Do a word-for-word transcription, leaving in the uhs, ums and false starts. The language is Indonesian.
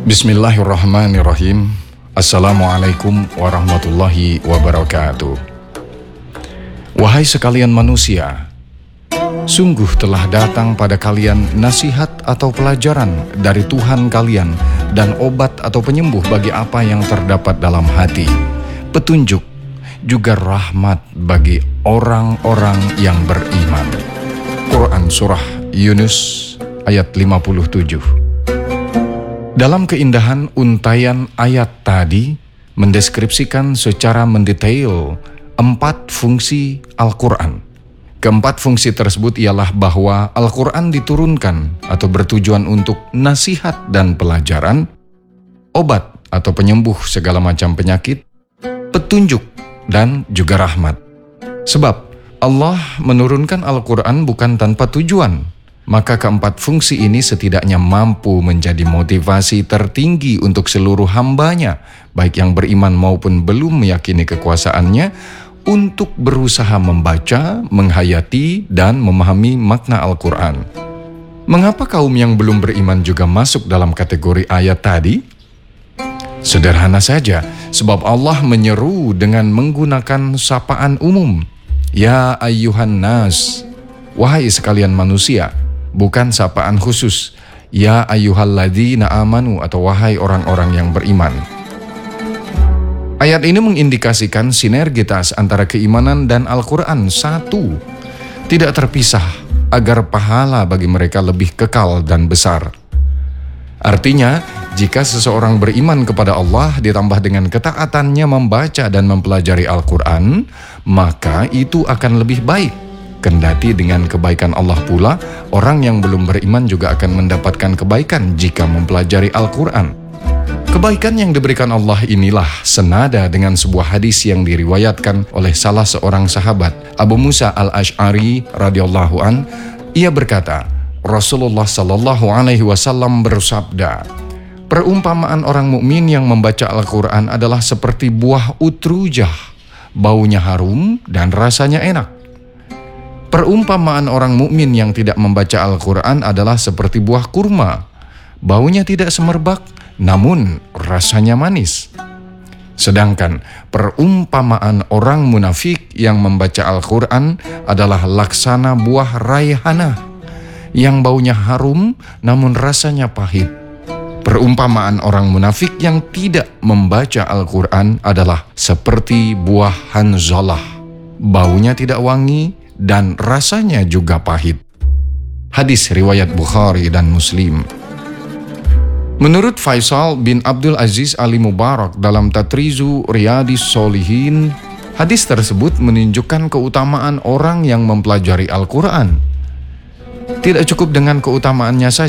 Bismillahirrahmanirrahim. Assalamualaikum warahmatullahi wabarakatuh. Wahai sekalian manusia, sungguh telah datang pada kalian nasihat atau pelajaran dari Tuhan kalian dan obat atau penyembuh bagi apa yang terdapat dalam hati, petunjuk juga rahmat bagi orang-orang yang beriman. Quran Surah Yunus ayat lima puluh tujuh. Dalam keindahan untaian ayat tadi mendeskripsikan secara mendetail empat fungsi Al-Quran. Keempat fungsi tersebut ialah bahwa Al-Quran diturunkan atau bertujuan untuk nasihat dan pelajaran, obat atau penyembuh segala macam penyakit, petunjuk, dan juga rahmat. Sebab Allah menurunkan Al-Quran bukan tanpa tujuan. Maka keempat fungsi ini setidaknya mampu menjadi motivasi tertinggi untuk seluruh hambanya, baik yang beriman maupun belum meyakini kekuasaannya, untuk berusaha membaca, menghayati, dan memahami makna Al-Quran. Mengapa kaum yang belum beriman juga masuk dalam kategori ayat tadi? Sederhana saja, sebab Allah menyeru dengan menggunakan sapaan umum. Ya ayyuhan nas, wahai sekalian manusia. Bukan sapaan khusus, ya ayyuhalladzina amanu atau wahai orang-orang yang beriman. Ayat ini mengindikasikan sinergitas antara keimanan dan Al-Quran satu, tidak terpisah agar pahala bagi mereka lebih kekal dan besar. Artinya, jika seseorang beriman kepada Allah ditambah dengan ketaatannya membaca dan mempelajari Al-Quran, maka itu akan lebih baik. Kendati dengan kebaikan Allah pula, orang yang belum beriman juga akan mendapatkan kebaikan jika mempelajari Al-Quran. Kebaikan yang diberikan Allah inilah senada dengan sebuah hadis yang diriwayatkan oleh salah seorang sahabat, Abu Musa al-Ash'ari radhiyallahu an. Ia berkata, Rasulullah sallallahu alaihi wasallam bersabda, perumpamaan orang mukmin yang membaca Al-Quran adalah seperti buah utrujah, baunya harum dan rasanya enak. Perumpamaan orang mukmin yang tidak membaca Al-Quran adalah seperti buah kurma. Baunya tidak semerbak, namun rasanya manis. Sedangkan perumpamaan orang munafik yang membaca Al-Quran adalah laksana buah raihana, yang baunya harum, namun rasanya pahit. Perumpamaan orang munafik yang tidak membaca Al-Quran adalah seperti buah hanzalah. Baunya tidak wangi, dan rasanya juga pahit. Hadis riwayat Bukhari dan Muslim. Menurut Faisal bin Abdul Aziz Ali Mubarak dalam Tatrizu Riyadis Solihin, hadis tersebut menunjukkan keutamaan orang yang mempelajari Al-Quran. Tidak cukup dengan keutamaannya saja,